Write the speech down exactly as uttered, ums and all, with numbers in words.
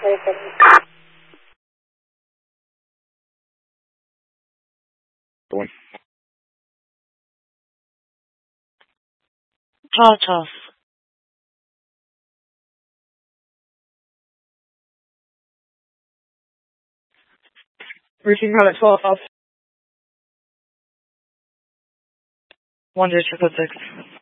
One. Toss, toss. Routine pilot twelve off. One zero triple six.